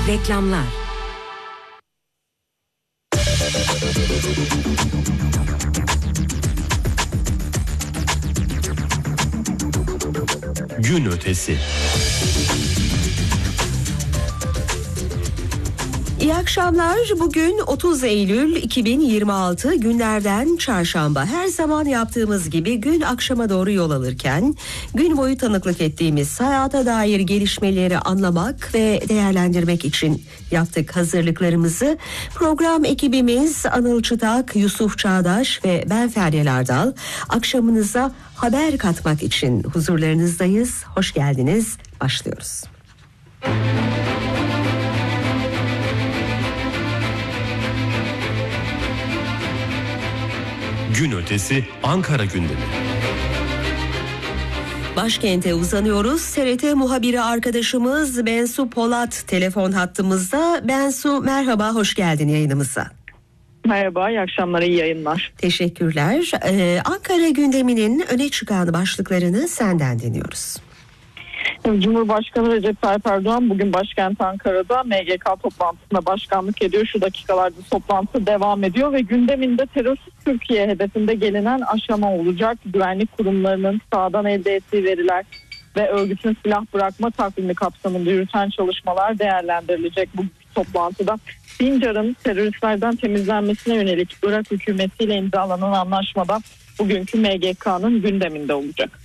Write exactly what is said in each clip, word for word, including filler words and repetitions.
Reklamlar. Gün ötesi. İyi akşamlar. Bugün otuz Eylül iki bin yirmi altı, günlerden çarşamba. Her zaman yaptığımız gibi gün akşama doğru yol alırken gün boyu tanıklık ettiğimiz hayata dair gelişmeleri anlamak ve değerlendirmek için yaptık hazırlıklarımızı. Program ekibimiz Anıl Çıtak, Yusuf Çağdaş ve ben Feryal Ardal. Akşamınıza haber katmak için huzurlarınızdayız. Hoş geldiniz. Başlıyoruz. Gün ötesi Ankara gündemi. Başkente uzanıyoruz. T R T muhabiri arkadaşımız Bensu Polat telefon hattımızda. Bensu, merhaba, hoş geldin yayınımıza. Merhaba, iyi akşamlar, iyi yayınlar. Teşekkürler. Ee, Ankara gündeminin öne çıkan başlıklarını senden dinliyoruz. Cumhurbaşkanı Recep Tayyip Erdoğan bugün başkent Ankara'da M G K toplantısına başkanlık ediyor. Şu dakikalarda toplantı devam ediyor ve gündeminde terörsüz Türkiye hedefinde gelinen aşama olacak. Güvenlik kurumlarının sahadan elde ettiği veriler ve örgütün silah bırakma takvimi kapsamında yürüten çalışmalar değerlendirilecek bu toplantıda. Sincar'ın teröristlerden temizlenmesine yönelik Irak hükümetiyle imzalanan anlaşmada bugünkü M G K'nın gündeminde olacak.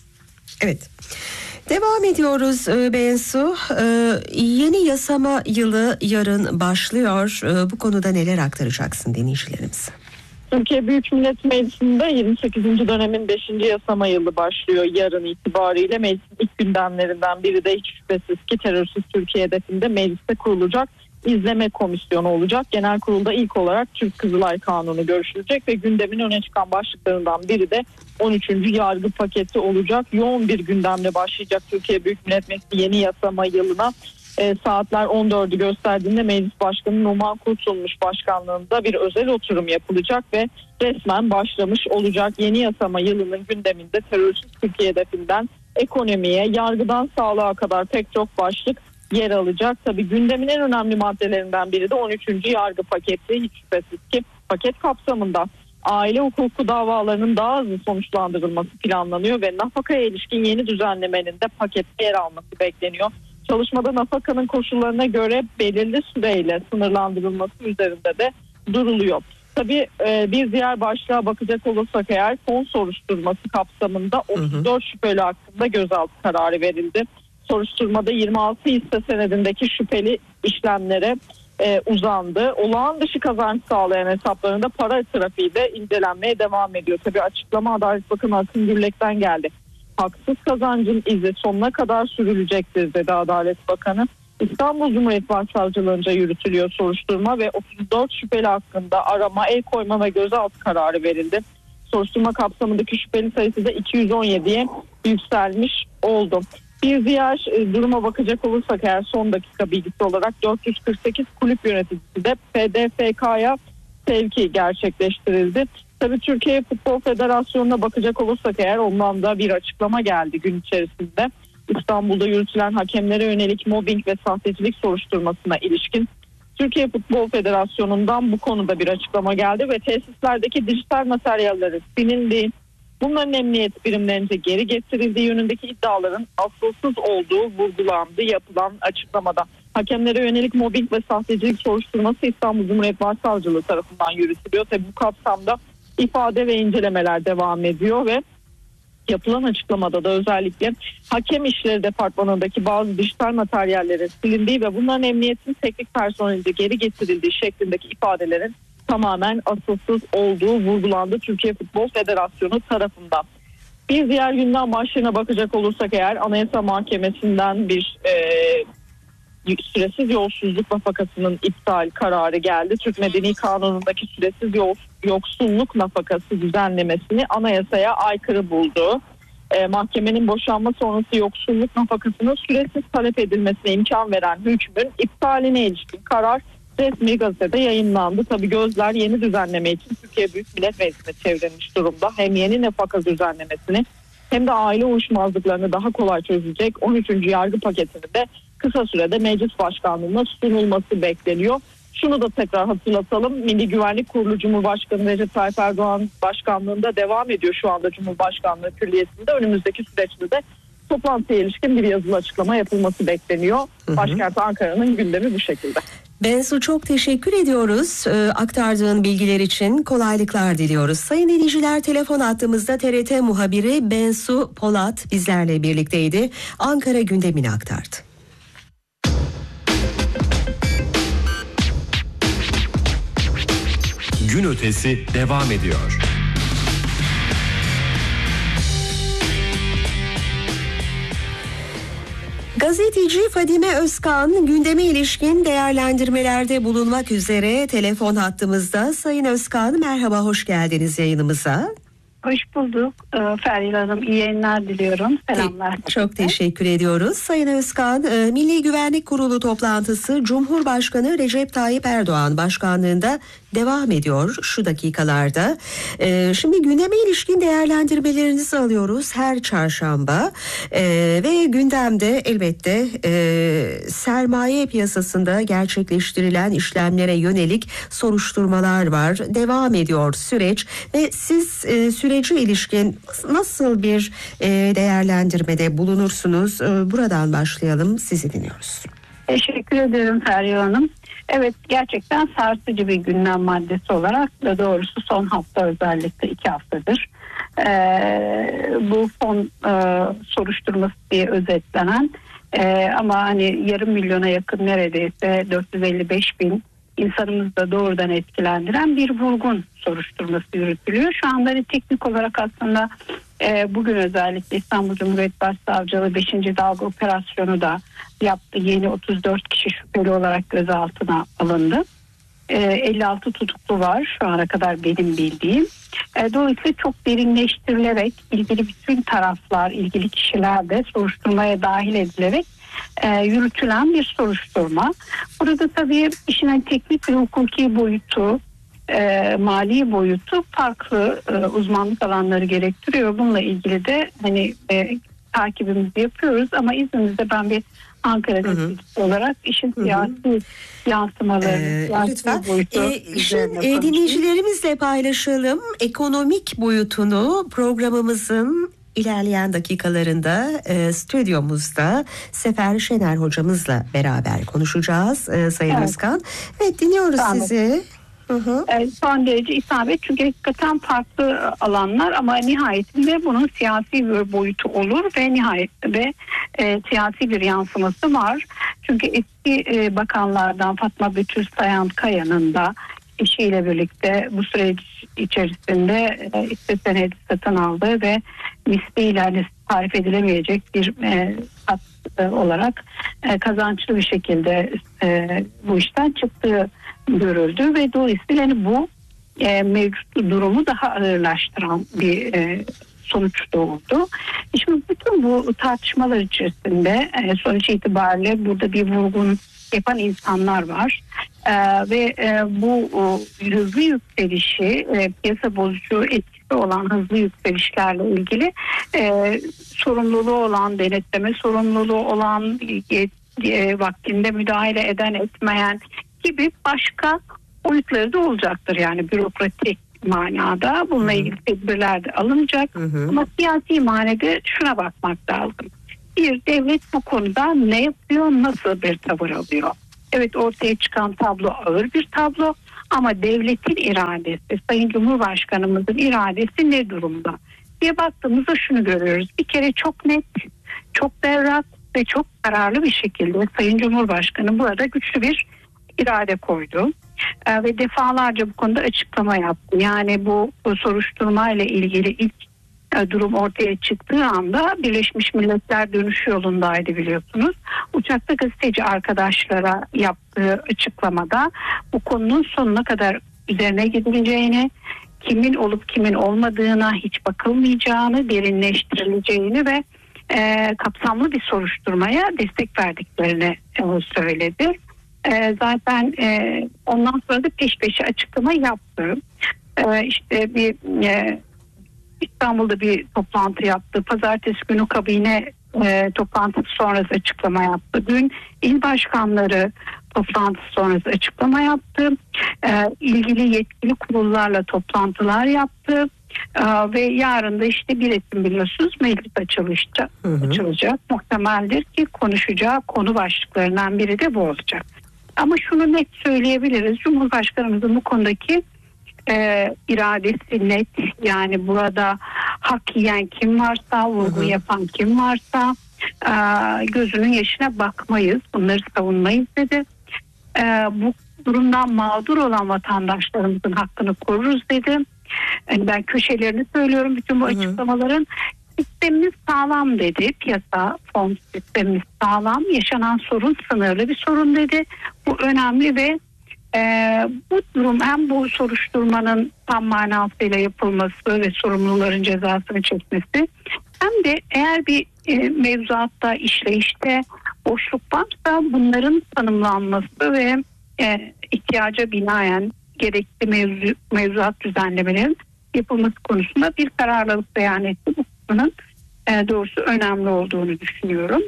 Evet. Devam ediyoruz Bensu. Ee, yeni yasama yılı yarın başlıyor. Ee, bu konuda neler aktaracaksın dinleyicilerimize? Türkiye Büyük Millet Meclisi'nde yirmi sekizinci dönemin beşinci yasama yılı başlıyor yarın itibariyle. Meclisin ilk gündemlerinden biri de hiç şüphesiz ki terörsüz Türkiye hedefinde mecliste kurulacak izleme komisyonu olacak. Genel kurulda ilk olarak Türk Kızılay Kanunu görüşülecek ve gündemin öne çıkan başlıklarından biri de on üçüncü yargı paketi olacak. Yoğun bir gündemle başlayacak Türkiye Büyük Millet Meclisi yeni yasama yılına. E, saatler on dördü gösterdiğinde Meclis Başkanı Numan Kurtulmuş başkanlığında bir özel oturum yapılacak ve resmen başlamış olacak. Yeni yasama yılının gündeminde terörsüz Türkiye hedefinden ekonomiye, yargıdan sağlığa kadar pek çok başlık yer alacak. Tabii gündemin en önemli maddelerinden biri de on üçüncü yargı paketi. Hiç şüphesiz ki paket kapsamında aile hukuku davalarının daha hızlı sonuçlandırılması planlanıyor ve nafakaya ilişkin yeni düzenlemenin de pakette yer alması bekleniyor. Çalışmada nafakanın koşullarına göre belirli süreyle sınırlandırılması üzerinde de duruluyor. Tabii e, bir diğer başlığa bakacak olursak eğer fon soruşturması kapsamında otuz dört şüpheli hakkında gözaltı kararı verildi. Soruşturmada yirmi altı hisse senedindeki şüpheli işlemlere e, uzandı. Olağan dışı kazanç sağlayan hesaplarında para trafiği de incelenmeye devam ediyor. Tabii açıklama Adalet Bakanı Akın Gürlek'ten geldi. Haksız kazancın izi sonuna kadar sürülecektir dedi Adalet Bakanı. İstanbul Cumhuriyet Başsavcılığınca yürütülüyor soruşturma ve otuz dört şüpheli hakkında arama, el koyma ve gözaltı kararı verildi. Soruşturma kapsamındaki şüpheli sayısı da iki yüz on yediye yükselmiş oldu. Bir diğer e, duruma bakacak olursak eğer son dakika bilgisi olarak dört yüz kırk sekiz kulüp yöneticisi de P D F K'ya sevki gerçekleştirildi. Tabii Türkiye Futbol Federasyonu'na bakacak olursak eğer ondan da bir açıklama geldi gün içerisinde. İstanbul'da yürütülen hakemlere yönelik mobbing ve sahtecilik soruşturmasına ilişkin Türkiye Futbol Federasyonu'ndan bu konuda bir açıklama geldi ve tesislerdeki dijital materyalleri silindiği, bunların emniyet birimlerince geri getirildiği yönündeki iddiaların asılsız olduğu vurgulandı yapılan açıklamada. Hakemlere yönelik mobbing ve sahtecilik soruşturması İstanbul Cumhuriyet Başsavcılığı tarafından yürütülüyor. Tabii bu kapsamda ifade ve incelemeler devam ediyor ve yapılan açıklamada da özellikle hakem işleri departmanındaki bazı dijital materyallerin silindiği ve bunların emniyetin teknik personelince geri getirildiği şeklindeki ifadelerin tamamen asılsız olduğu vurgulandı Türkiye Futbol Federasyonu tarafından. Bir diğer gündem başlığına bakacak olursak eğer Anayasa Mahkemesi'nden bir e, süresiz yolsuzluk nafakasının iptal kararı geldi. Türk Medeni Kanunu'ndaki süresiz yol, yoksulluk nafakası düzenlemesini anayasaya aykırı buldu. E, mahkemenin boşanma sonrası yoksulluk nafakasının süresiz talep edilmesine imkan veren hükmün iptaline ilişkin karar resmi gazetede yayınlandı. Tabii gözler yeni düzenleme için Türkiye Büyük Millet Meclisi'ne çevrilmiş durumda. Hem yeni nafaka düzenlemesini hem de aile uyuşmazlıklarını daha kolay çözecek on üçüncü yargı paketini de kısa sürede meclis başkanlığına sunulması bekleniyor. Şunu da tekrar hatırlatalım. Milli Güvenlik Kurulu Cumhurbaşkanı Recep Tayyip Erdoğan başkanlığında devam ediyor şu anda Cumhurbaşkanlığı Külliyesi'nde. Önümüzdeki süreçte de toplantıya ilişkin bir yazılı açıklama yapılması bekleniyor. Hı hı. Başkent Ankara'nın gündemi bu şekilde. Bensu, çok teşekkür ediyoruz. Ee, aktardığın bilgiler için kolaylıklar diliyoruz. Sayın dinleyiciler, telefon attığımızda T R T muhabiri Bensu Polat bizlerle birlikteydi. Ankara gündemini aktardı. Gün ötesi devam ediyor. Gazeteci Fadime Özkan gündeme ilişkin değerlendirmelerde bulunmak üzere telefon hattımızda. Sayın Özkan, merhaba, hoş geldiniz yayınımıza. Hoş bulduk Feryal Hanım, iyi yayınlar diliyorum. Selamlar. Çok teşekkür ediyoruz. Sayın Özkan, Milli Güvenlik Kurulu toplantısı Cumhurbaşkanı Recep Tayyip Erdoğan başkanlığında devam ediyor şu dakikalarda. Şimdi gündeme ilişkin değerlendirmelerinizi alıyoruz her çarşamba ve gündemde elbette sermaye piyasasında gerçekleştirilen işlemlere yönelik soruşturmalar var. Devam ediyor süreç ve siz sürece ilişkin nasıl bir değerlendirmede bulunursunuz? Buradan başlayalım, sizi dinliyoruz. Teşekkür ederim Feryal Hanım. Evet, gerçekten sarsıcı bir gündem maddesi olarak ve doğrusu son hafta, özellikle iki haftadır ee, bu fon e, soruşturması diye özetlenen e, ama hani yarım milyona yakın, neredeyse dört yüz elli beş bin insanımızı da doğrudan etkilendiren bir vurgun soruşturması yürütülüyor. Şu anda hani teknik olarak aslında e, bugün özellikle İstanbul Cumhuriyet Başsavcılığı beşinci dalga operasyonu da yaptı. Yeni otuz dört kişi şüpheli olarak gözaltına alındı. E, elli altı tutuklu var şu ana kadar benim bildiğim. E, dolayısıyla çok derinleştirilerek ilgili bütün taraflar, ilgili kişiler de soruşturmaya dahil edilerek e, yürütülen bir soruşturma. Burada tabii işin teknik ve hukuki boyutu, e, mali boyutu farklı e, uzmanlık alanları gerektiriyor. Bununla ilgili de hani e, takibimizi yapıyoruz ama izninizle ben bir Ankara olarak işin siyasi yansımaları, ee, siyasi lütfen. boyutu E, işin e, dinleyicilerimizle paylaşalım. Ekonomik boyutunu programımızın ilerleyen dakikalarında e, stüdyomuzda Sefer Şener hocamızla beraber konuşacağız e, Sayın evet. Özkan. Evet, dinliyoruz tamam. sizi. Hı hı. E, son derece isabet, çünkü hakikaten farklı alanlar ama nihayetinde bunun siyasi bir boyutu olur ve nihayet ve e, siyasi bir yansıması var. Çünkü eski e, bakanlardan Fatma Betül Sayan-Kaya'nın da eşiyle birlikte bu süreç içerisinde e, hisse senedi satın aldığı ve misliyle hani tarif edilemeyecek bir e, hat e, olarak e, kazançlı bir şekilde e, bu işten çıktığı görüldü ve dolayısıyla hani bu e, mevcut durumu daha ağırlaştıran bir e, sonuç doğurdu. Şimdi bütün bu tartışmalar içerisinde e, sonuç itibariyle burada bir vurgun yapan insanlar var e, ve e, bu o, hızlı yükselişi, e, piyasa bozucu etkisi olan hızlı yükselişlerle ilgili e, sorumluluğu olan, denetleme sorumluluğu olan, e, e, vaktinde müdahale eden etmeyen gibi başka boyutları da olacaktır. Yani bürokratik manada bununla ilgili tedbirler de alınacak. Hı hı. Ama siyasi manada şuna bakmak lazım. Bir, devlet bu konuda ne yapıyor, nasıl bir tavır alıyor? Evet, ortaya çıkan tablo ağır bir tablo ama devletin iradesi, Sayın Cumhurbaşkanımızın iradesi ne durumda diye baktığımızda şunu görüyoruz. Bir kere çok net, çok berrak ve çok kararlı bir şekilde Sayın Cumhurbaşkanı burada güçlü bir irade koydu ee, ve defalarca bu konuda açıklama yaptı. Yani bu, bu soruşturma ile ilgili ilk e, durum ortaya çıktığı anda Birleşmiş Milletler dönüş yolundaydı, biliyorsunuz. Uçakta gazeteci arkadaşlara yaptığı açıklamada bu konunun sonuna kadar üzerine gidileceğini, kimin olup kimin olmadığına hiç bakılmayacağını, derinleştirileceğini ve e, kapsamlı bir soruşturmaya destek verdiklerini e, söyledi. E, zaten e, ondan sonra da peş peşe açıklama yaptı. E, işte bir e, İstanbul'da bir toplantı yaptı. Pazartesi günü kabine e, toplantısı sonrası açıklama yaptı. Dün il başkanları toplantısı sonrası açıklama yaptı. E, ilgili yetkili kurullarla toplantılar yaptı. E, ve yarın da işte bir Ekim biliyorsunuz meclis açılacak. Hı hı. açılacak. Muhtemeldir ki konuşacağı konu başlıklarından biri de bu olacak. Ama şunu net söyleyebiliriz. Cumhurbaşkanımızın bu konudaki e, iradesi net. Yani burada hak yiyen kim varsa, vurgu hı hı. yapan kim varsa e, gözünün yaşına bakmayız. Bunları savunmayız dedi. E, bu durumdan mağdur olan vatandaşlarımızın hakkını koruruz dedi. Yani ben köşelerini söylüyorum bütün bu hı hı. açıklamaların. Sistemimiz sağlam dedi. Piyasa fon sistemimiz sağlam. Yaşanan sorun sınırlı bir sorun dedi. Bu önemli ve e, bu durum hem bu soruşturmanın tam manasıyla yapılması ve sorumluların cezasını çekmesi hem de eğer bir e, mevzuatta işleyişte boşluk varsa bunların tanımlanması ve e, ihtiyaca binaen gerekli mevzu, mevzuat düzenlemelerin yapılması konusunda bir kararlılık beyan etti. Bu bunun e, doğrusu önemli olduğunu düşünüyorum.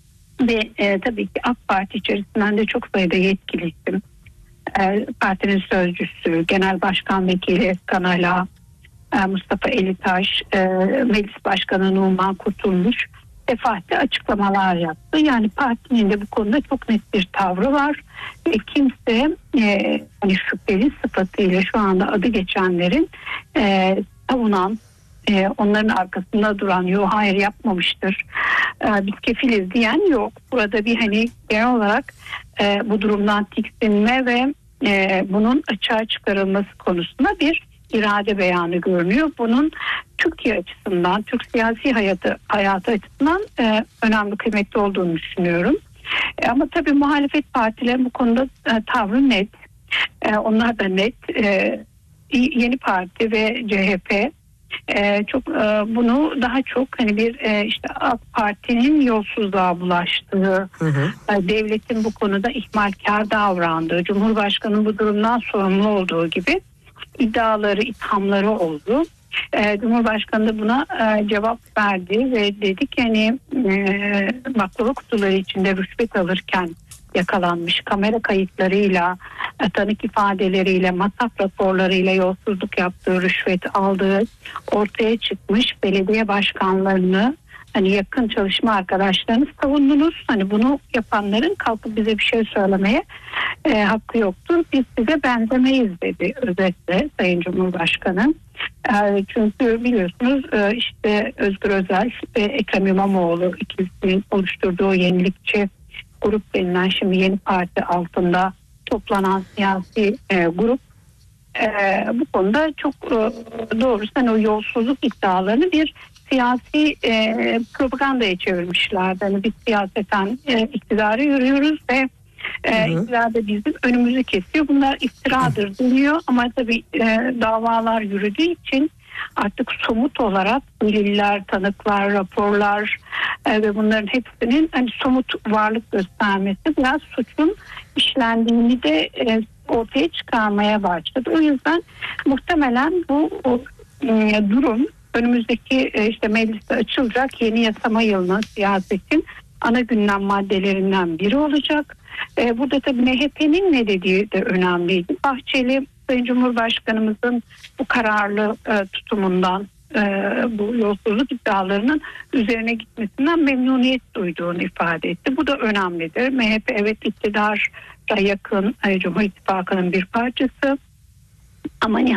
Ve e, tabii ki AK Parti içerisinden de çok sayıda yetkili isim, e, partinin sözcüsü, Genel Başkan Vekili Özkan Ala, e, Mustafa Elitaş, e, Meclis Başkanı Numan Kurtulmuş defaatle açıklamalar yaptı. Yani partinin de bu konuda çok net bir tavrı var. Ve kimse e, hani şüpheli sıfatıyla şu anda adı geçenlerin e, savunan, Ee, onların arkasında duran yok hayır yapmamıştır ee, biz kefiliz diyen yok. Burada bir hani genel olarak e, bu durumdan tiksinme ve e, bunun açığa çıkarılması konusunda bir irade beyanı görünüyor. Bunun Türkiye açısından, Türk siyasi hayatı, hayatı açısından e, önemli, kıymetli olduğunu düşünüyorum. E, ama tabii muhalefet partileri bu konuda e, tavrı net. E, onlar da net. E, Yeni Parti ve C H P Ee, çok e, bunu daha çok hani bir e, işte AK Parti'nin yolsuzluğa bulaştığı, hı hı. E, devletin bu konuda ihmalkar davrandığı, Cumhurbaşkanı'nın bu durumdan sorumlu olduğu gibi iddiaları, ithamları oldu. E, Cumhurbaşkanı da buna e, cevap verdi ve dedi ki hani e, baklava kutuları içinde rüşvet alırken yakalanmış, kamera kayıtlarıyla, tanık ifadeleriyle, masraf raporlarıyla yolsuzluk yaptığı, rüşvet aldığı ortaya çıkmış belediye başkanlarını, hani yakın çalışma arkadaşlarını savundunuz. Hani bunu yapanların kalkıp bize bir şey söylemeye e, hakkı yoktur. Biz size benzemeyiz dedi özetle Sayın Cumhurbaşkanı. E, çünkü biliyorsunuz e, işte Özgür Özel ve Ekrem İmamoğlu ikilisinin oluşturduğu yenilikçi grup denilen şimdi Yeni Parti altında toplanan siyasi e, grup e, bu konuda çok e, doğrusu hani o yolsuzluk iddialarını bir siyasi e, propagandaya çevirmişlerdi. Yani biz siyaseten e, iktidara yürüyoruz ve e, iktidarda bizim önümüzü kesiyor. Bunlar iftiradır deniyor ama tabii e, davalar yürüdüğü için artık somut olarak deliller, tanıklar, raporlar e, ve bunların hepsinin hani somut varlık göstermesi biraz suçun işlendiğini de e, ortaya çıkarmaya başladı. O yüzden muhtemelen bu o, e, durum önümüzdeki e, işte mecliste açılacak yeni yasama yılının siyasetin ana gündem maddelerinden biri olacak. E, burada tabii M H P'nin ne dediği de önemliydi. Bahçeli Sayın Cumhurbaşkanımızın bu kararlı e, tutumundan, e, bu yolsuzluk iddialarının üzerine gitmesinden memnuniyet duyduğunu ifade etti. Bu da önemlidir. M H P evet iktidara yakın, e, Cumhur İttifakı'nın bir parçası ama